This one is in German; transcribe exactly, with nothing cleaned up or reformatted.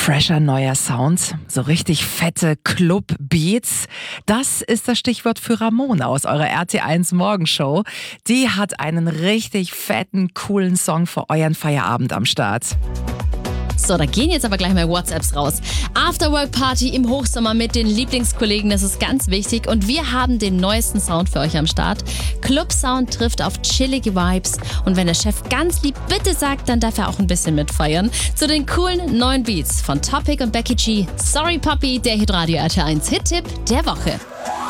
Fresher neuer Sound, so richtig fette Club-Beats. Das ist das Stichwort für Ramona aus eurer R T eins Morgenshow. Die hat einen richtig fetten, coolen Song für euren Feierabend am Start. So, da gehen jetzt aber gleich mal WhatsApps raus. Afterwork-Party im Hochsommer mit den Lieblingskollegen, das ist ganz wichtig. Und wir haben den neuesten Sound für euch am Start. Club-Sound trifft auf chillige Vibes. Und wenn der Chef ganz lieb bitte sagt, dann darf er auch ein bisschen mitfeiern. Zu den coolen neuen Beats von Topic und Becky G. Sorry Puppy, der Hitradio R T eins Hit-Tipp der Woche.